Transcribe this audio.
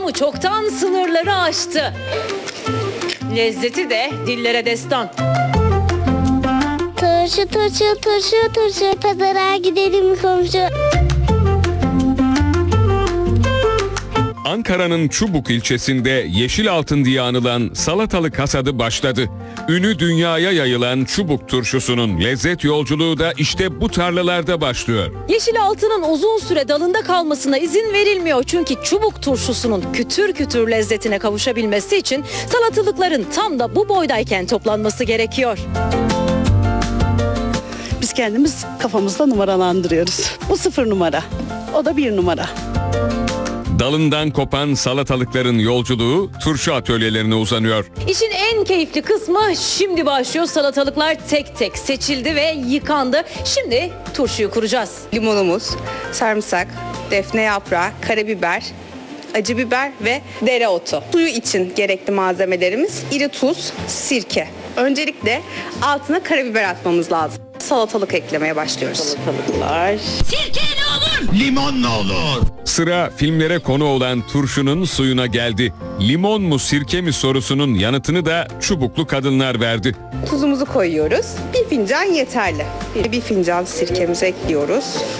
yapımı çoktan sınırları aştı. Lezzeti de dillere destan. Turşu turşu turşu turşu pazara gidelim komşu. Ankara'nın Çubuk ilçesinde Yeşilaltın diye anılan salatalık hasadı başladı. Ünü dünyaya yayılan Çubuk turşusunun lezzet yolculuğu da işte bu tarlalarda başlıyor. Yeşilaltı'nın uzun süre dalında kalmasına izin verilmiyor. Çünkü çubuk turşusunun kütür kütür lezzetine kavuşabilmesi için salatalıkların tam da bu boydayken toplanması gerekiyor. Biz kendimiz kafamızda numaralandırıyoruz. Bu 0 numara, o da 1 numara. Dalından kopan salatalıkların yolculuğu turşu atölyelerine uzanıyor. İşin en keyifli kısmı şimdi başlıyor. Salatalıklar tek tek seçildi ve yıkandı. Şimdi turşuyu kuracağız. Limonumuz, sarımsak, defne yaprağı, karabiber, acı biber ve dereotu. Suyu için gerekli malzemelerimiz iri tuz, sirke. Öncelikle altına karabiber atmamız lazım. Salatalık eklemeye başlıyoruz. Salatalıklar. Limon ne olur? Sıra filmlere konu olan turşunun suyuna geldi. Limon mu sirke mi sorusunun yanıtını da Çubuklu kadınlar verdi. Tuzumuzu koyuyoruz. Bir fincan yeterli. Bir fincan sirkemizi ekliyoruz.